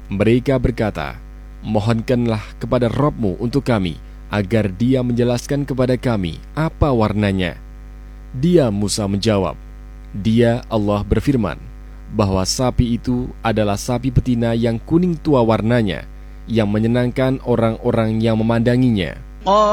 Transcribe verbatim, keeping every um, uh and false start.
Mereka berkata, mohonkanlah kepada Rabb-Mu untuk kami, agar dia menjelaskan kepada kami apa warnanya. Dia Musa menjawab, dia Allah berfirman, bahwa sapi itu adalah sapi betina yang kuning tua warnanya, yang menyenangkan orang-orang yang memandanginya.